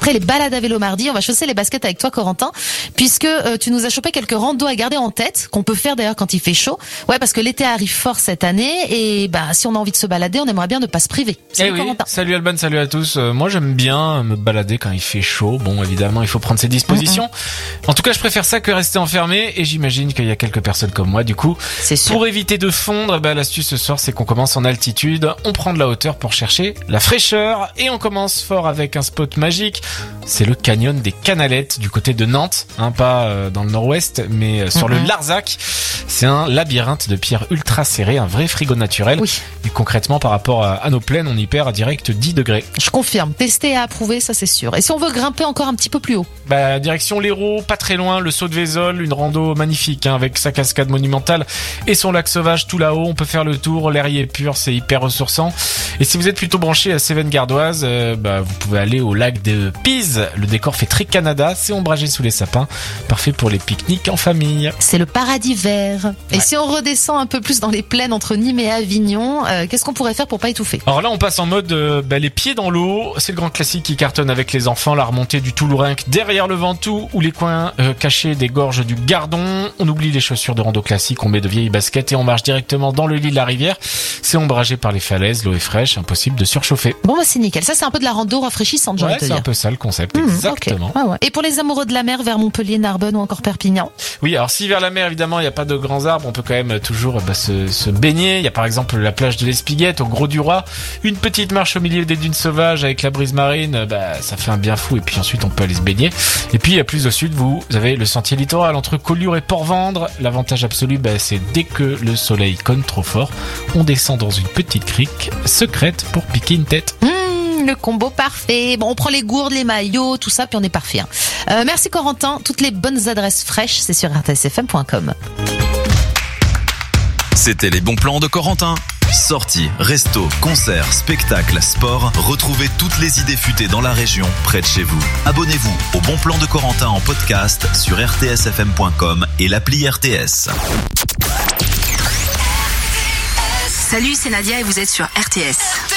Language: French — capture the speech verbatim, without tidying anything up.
Après les balades à vélo mardi, on va chausser les baskets avec toi, Corentin, puisque euh, tu nous as chopé quelques randos à garder en tête, qu'on peut faire d'ailleurs quand il fait chaud. Ouais, parce que l'été arrive fort cette année et bah si on a envie de se balader, on aimerait bien ne pas se priver. Salut eh oui. Corentin. Salut Alban, salut à tous. Euh, moi j'aime bien me balader quand il fait chaud. Bon, évidemment, il faut prendre ses dispositions. Mm-hmm. En tout cas, je préfère ça que rester enfermé et j'imagine qu'il y a quelques personnes comme moi. Du coup, c'est sûr. Pour éviter de fondre, bah, l'astuce ce soir, c'est qu'on commence en altitude. On prend de la hauteur pour chercher la fraîcheur et on commence fort avec un spot magique. C'est le canyon des Canalettes du côté de Nantes, hein, pas euh, dans le nord-ouest, mais euh, sur mm-hmm. le Larzac. C'est un labyrinthe de pierres ultra serrées, un vrai frigo naturel. Oui. Et concrètement, par rapport à, à nos plaines, on y perd à direct dix degrés. Je confirme. Tester et approuver, ça c'est sûr. Et si on veut grimper encore un petit peu plus haut? Bah, direction l'Hérault, pas très loin, le saut de Vézol, une rando magnifique, hein, avec sa cascade monumentale et son lac sauvage tout là-haut. On peut faire le tour, l'air y est pur, c'est hyper ressourçant. Et si vous êtes plutôt branché à Cévennes-Gardoise, euh, bah, vous pouvez aller au lac de Pise. Le décor fait très Canada, c'est ombragé sous les sapins. Parfait pour les pique-niques en famille. C'est le paradis vert. Ouais. Et si on redescend un peu plus dans les plaines entre Nîmes et Avignon, euh, qu'est-ce qu'on pourrait faire pour pas étouffer? Alors là, on passe en mode euh, bah, les pieds dans l'eau. C'est le grand classique qui cartonne avec les enfants. La remontée du Toulourenc derrière le Ventoux ou les coins euh, cachés des gorges du Gardon. On oublie les chaussures de rando classiques, on met de vieilles baskets et on marche directement dans le lit de la rivière. C'est ombragé par les falaises, l'eau est fraîche, impossible de surchauffer. Bon bah c'est nickel. Ça c'est un peu de la rando rafraîchissante, j'ai ouais, envie de te c'est dire. un peu ça le concept, mmh, exactement. Okay. Ah ouais. Et pour les amoureux de la mer, vers Montpellier, Narbonne ou encore Perpignan? Oui, alors si vers la mer évidemment il n'y a pas de grands arbres, on peut quand même toujours bah, se, se baigner. Il y a par exemple la plage de l'Espiguette au Gros du Roi, une petite marche au milieu des dunes sauvages avec la brise marine, bah ça fait un bien fou et puis ensuite on peut aller se baigner. Et puis à plus au sud vous avez le sentier littoral entre Collioure et Port-Vendre. L'avantage absolu bah, c'est dès que le soleil cogne trop fort, on descend dans une petite crique secrète pour piquer une tête. Mmh, le combo parfait. Bon, on prend les gourdes, les maillots, tout ça, puis on est parfait. Hein. Euh, merci Corentin. Toutes les bonnes adresses fraîches, c'est sur r t s f m point com. C'était les bons plans de Corentin. Sorties, restos, concerts, spectacles, sport. Retrouvez toutes les idées futées dans la région, près de chez vous. Abonnez-vous au Bon Plan de Corentin en podcast sur r t s f m point com et l'appli R T S. Salut, c'est Nadia et vous êtes sur R T S.